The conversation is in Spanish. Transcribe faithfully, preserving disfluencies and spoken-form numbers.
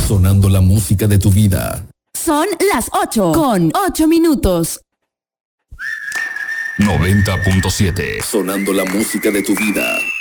Sonando la música de tu vida. Son las ocho con ocho minutos. noventa punto siete. Sonando la música de tu vida.